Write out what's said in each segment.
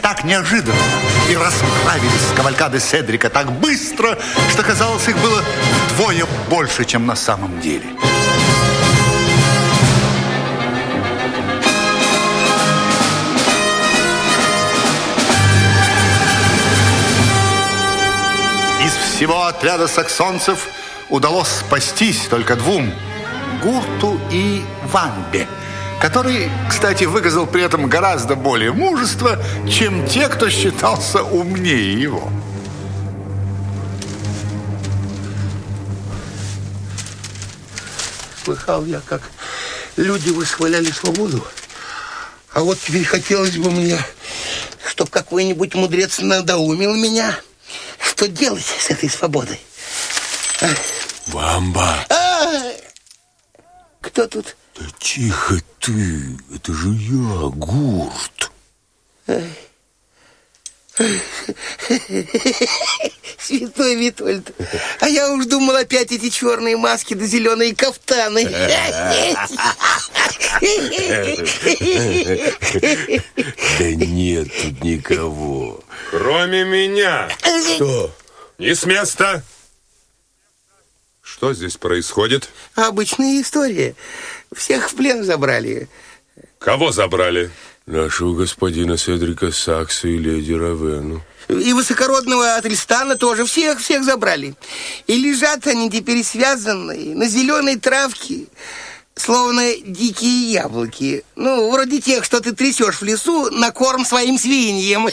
Так неожиданно и расправились с кавалькадой Седрика так быстро, что, казалось, их было вдвое больше, чем на самом деле. Из всего отряда саксонцев удалось спастись только двум – Гурту и Вамбе, который, кстати, выказал при этом гораздо более мужества, чем те, кто считался умнее его. Слыхал я, как люди восхваляли свободу. А вот теперь хотелось бы мне, чтоб какой-нибудь мудрец надоумил меня, что делать с этой свободой. Вамба! Кто тут? Да тихо ты, это же я, Гурт. Святой Витольд, а я уж думал опять эти черные маски да зеленые кафтаны. Да нет тут никого. Кроме меня. Что? Не с места. Что здесь происходит? Обычная история. Всех в плен забрали. Кого забрали? Нашего господина Седрика Сакса и леди Равену. И высокородного Ательстана тоже. Всех забрали. И лежат они теперь связанные на зеленой травке, словно дикие яблоки. Ну, вроде тех, что ты трясешь в лесу на корм своим свиньям.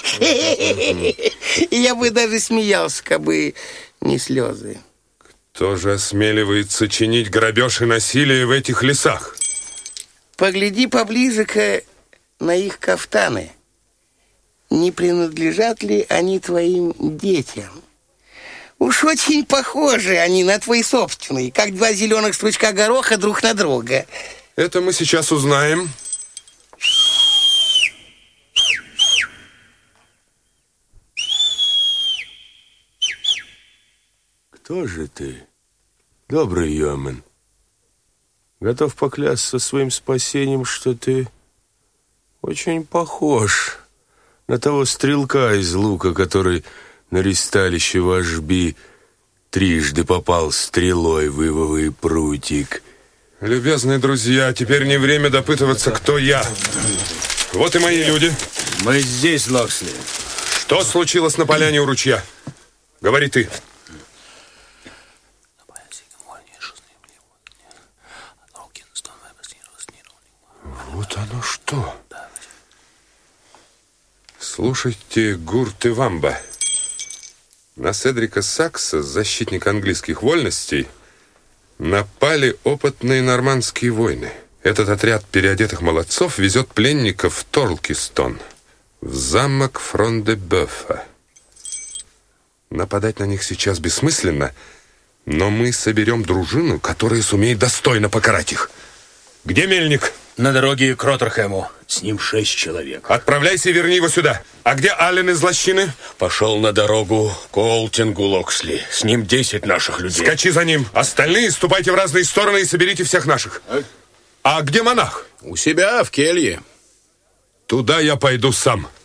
И я бы даже смеялся, кабы не слезы. Кто же осмеливается чинить грабеж и насилие в этих лесах? Погляди поближе-ка на их кафтаны. Не принадлежат ли они твоим детям? Уж очень похожи они на твои собственные, как два зеленых стручка гороха друг на друга. Это мы сейчас узнаем. Кто же ты, добрый Йомен? Готов поклясться своим спасением, что ты очень похож на того стрелка из лука, который на ристалище вожби трижды попал стрелой в ивовый прутик. Любезные друзья, теперь не время допытываться, кто я. Вот и мои люди. Мы здесь, Локсли. Что случилось на поляне у ручья? Говори ты. Вот оно что. Слушайте, Гурт и Вамба. На Седрика Сакса, защитника английских вольностей, напали опытные нормандские войны. Этот отряд переодетых молодцов везет пленников в Торлкистон, в замок Фрон-де-Бёфа. Нападать на них сейчас бессмысленно, но мы соберем дружину, которая сумеет достойно покарать их. Где мельник? На дороге к Роттерхэму. С ним 6 человек. Отправляйся и верни его сюда. А где Аллен из лощины? Пошел на дорогу к Олтингу, Локсли. С ним 10 наших людей. Скачи за ним. Остальные ступайте в разные стороны и соберите всех наших. А где монах? У себя, в келье. Туда я пойду сам.